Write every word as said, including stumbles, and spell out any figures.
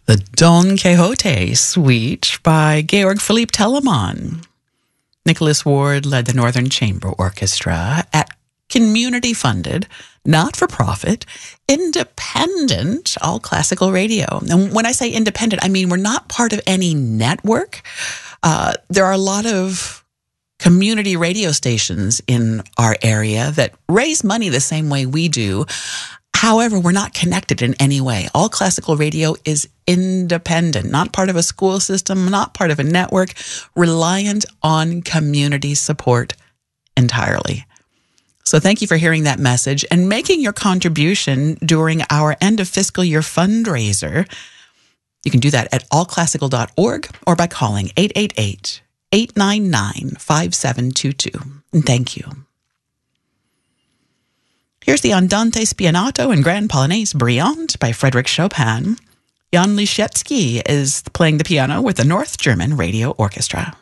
The Don Quixote Suite by Georg Philipp Telemann. Nicholas Ward led the Northern Chamber Orchestra at community-funded, not-for-profit, independent, all-classical radio. And when I say independent, I mean we're not part of any network. Uh, there are a lot of community radio stations in our area that raise money the same way we do. However, we're not connected in any way. All classical radio is independent, not part of a school system, not part of a network, reliant on community support entirely. So thank you for hearing that message and making your contribution during our end of fiscal year fundraiser. You can do that at all classical dot org or by calling eight eight eight, eight nine nine, five seven two two. And thank you. Here's the Andante Spianato and Grand Polonaise Brillante by Frédéric Chopin. Jan Liszewski is playing the piano with the North German Radio Orchestra.